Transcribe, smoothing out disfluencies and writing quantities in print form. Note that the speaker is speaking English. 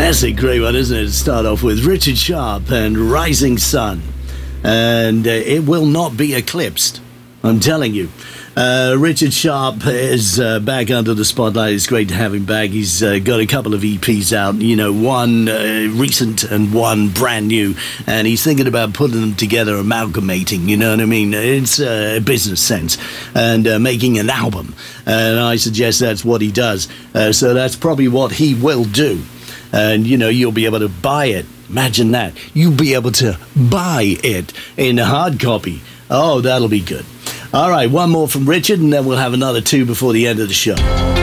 That's a great one, isn't it? To start off with Richard Sharp and Rising Sun. And it will not be eclipsed, I'm telling you. Richard Sharp is back under the spotlight. It's great to have him back. He's got a couple of EPs out, one recent and one brand new. And he's thinking about putting them together, amalgamating, you know what I mean? It's a business sense. And making an album. And I suggest that's what he does. So that's probably what he will do. And, you'll be able to buy it. Imagine that. You'll be able to buy it in a hard copy. Oh, that'll be good. All right, one more from Richard, and then we'll have another two before the end of the show.